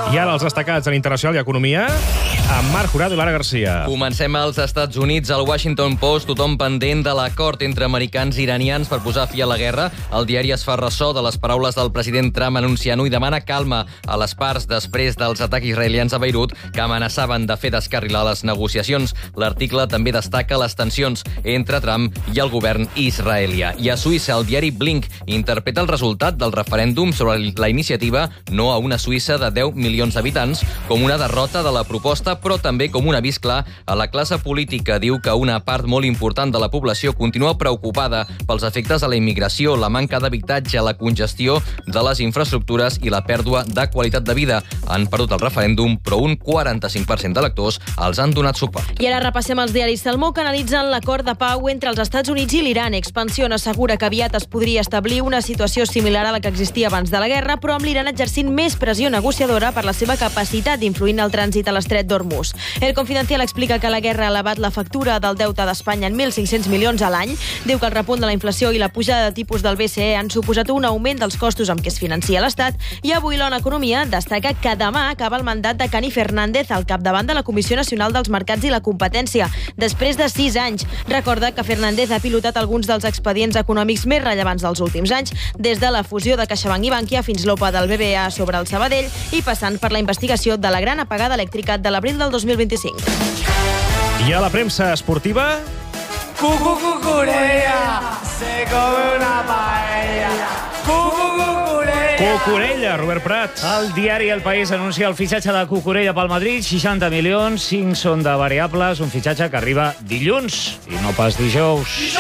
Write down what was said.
I ara els destacats en internacional i economia, amb Marc Jurado i Lara Garcia. Comencem als Estats Units. Al Washington Post, tothom pendent de l'acord entre americans i iranians per posar fi a la guerra. El diari es fa ressò de les paraules del president Trump anunciant-ho i demana calma a les parts després dels atacs israelians a Beirut que amenaçaven de fer descarrilar les negociacions. L'article també destaca les tensions entre Trump i el govern israelià. I a Suïssa, el diari Blink interpreta el resultat del referèndum sobre la iniciativa No a una Suïssa de 10 milions d'habitants com una derrota de la proposta, però també com un avís clar a la classe política. Diu que una part molt important de la població continua preocupada pels efectes de la immigració, la manca d'habitatge, la congestió de les infraestructures i la pèrdua de qualitat de vida. Han perdut el referèndum, però un 45% d'electors els han donat suport. I ara repassem els diaris Salmó que analitzen l'acord de pau entre els Estats Units i l'Iran. Expansión assegura que aviat es podria establir una situació similar a la que existia abans de la guerra, però amb l'Iran exercint més pressió negociadora per la seva capacitat d'influir en el trànsit a l'estret d'Hormuz. El Confidencial explica que la guerra ha elevat la factura del deute d'Espanya en 1.500 milions a l'any. Diu que el repunt de la inflació i la pujada de tipus del BCE han suposat un augment dels costos amb què es financia l'Estat. I avui l'ONU Economia destaca que demà acaba el mandat de Cani Fernández al capdavant de la Comissió Nacional dels Mercats i la Competència, després de 6 anys. Recorda que Fernández ha pilotat alguns dels expedients econòmics més rellevants dels últims anys, des de la fusió de CaixaBank i Bankia fins l'OPA del BBVA sobre el Sabadell i passant per la investigació de la gran apagada elèctrica de l'abril del 2025. I a la premsa esportiva... Cucurella, se come una paella. Cucurella, Robert Prat. El diari El País anuncia el fitxatge de Cucurella pel Madrid, 60 milions, 5 són de variables, un fitxatge que arriba dilluns i no pas dijous.